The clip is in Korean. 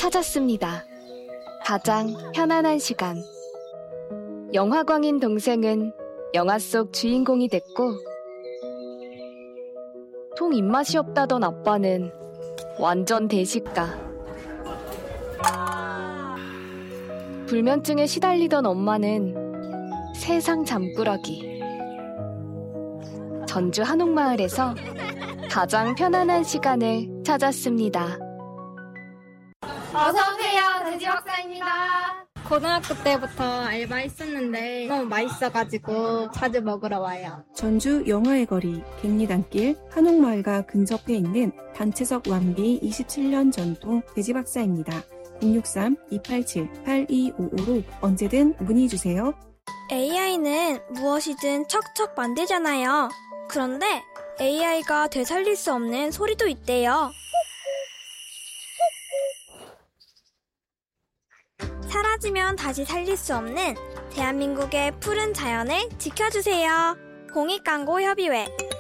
찾았습니다. 가장 편안한 시간. 영화광인 동생은 영화 속 주인공이 됐고, 통 입맛이 없다던 아빠는 완전 대식가. 불면증에 시달리던 엄마는 세상 잠꾸러기. 전주 한옥마을에서 가장 편안한 시간을 찾았습니다. 어서오세요. 돼지 박사입니다. 고등학교 때부터 알바했었는데 너무 맛있어가지고 자주 먹으러 와요. 전주 영화의 거리, 갱리단길, 한옥마을과 근접해 있는 단체석 완비 27년 전통 돼지박사입니다. 063-287-8255로 언제든 문의주세요. AI는 무엇이든 척척 만들잖아요. 그런데 AI가 되살릴 수 없는 소리도 있대요. 사라지면 다시 살릴 수 없는 대한민국의 푸른 자연을 지켜주세요. 공익광고협의회